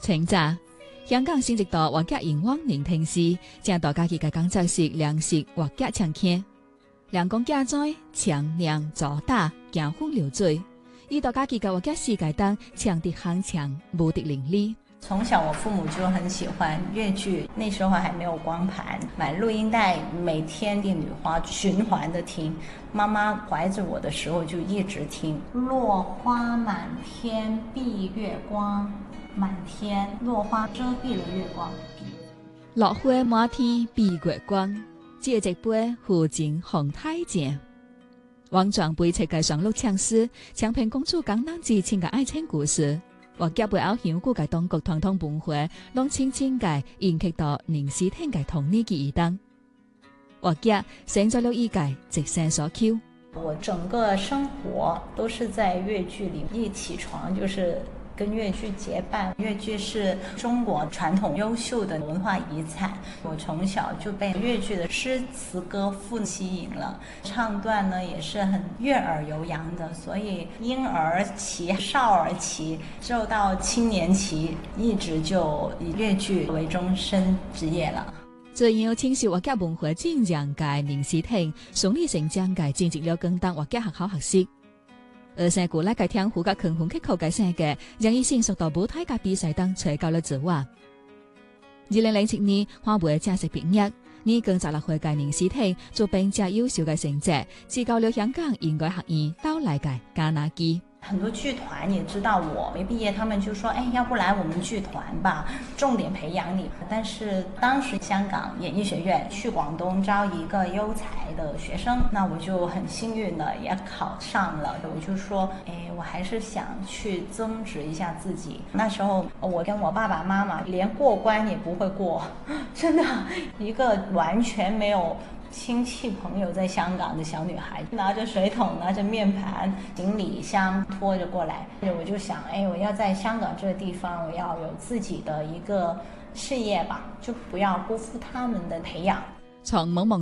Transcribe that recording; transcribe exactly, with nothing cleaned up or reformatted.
請假，香港先一度或者迎往年停時，正大家己嘅工作是糧食或者搶傾，兩公家在搶糧左打，行風流水，伊大家己嘅或者世界當搶得鏗鏘，無敵伶俐。 從小我父母就很喜歡粵劇，那時候還沒有光盤，買錄音帶，每天《帝女花》循環的聽。媽媽懷着我的時候就一直聽。落花滿天蔽月光，滿天落花遮蔽了月光。 落花滿天蔽月光，借一杯撫今紅太監。王壯背設計上路搶詩，長平公主江南之情嘅愛情故事。或者背後香港嘅當局傳統文化，讓輕輕嘅延續到寧氏天嘅同年紀一當，或者成咗了一屆直線所求。 我整個生活都是在粵劇裏，一起床就是跟粵劇結伴。粵劇是中國傳統優秀的文化遺產，我從小就被粵劇的詩詞歌賦吸引了，唱段呢也是很悅耳悠揚的，所以嬰兒期、少兒期，之後到青年期，一直就以粵劇為終身職業了。 這樣青少或者文化進展界寧氏聽，順理成章界進入了更當或者學校學習。而成古來嘅天賦嘅勤奮刻苦嘅性格，讓伊迅速到舞台嘅比賽當吹到了指環。二零零七年，花梅正式畢業，呢更十六歲嘅寧氏聽做並且優秀嘅成績，至到了香港應該學院到來嘅加拿基。 很多劇團也知道我沒畢業，他們就說：哎，要不來我們劇團吧，重點培養你。但是當時香港演藝學院去廣東招一個優才的學生，那我就很幸運的也考上了。我就說：哎，我還是想去增值一下自己。那時候我跟我爸爸媽媽連過關也不會過，真的一個完全沒有親戚朋友在香港的小女孩，拿着水桶，拿着面盤，行李箱拖着過來。我就想，哎，我要在香港這個地方，我要有自己的一個事業吧，就不要辜負他們的培養。 從懵懵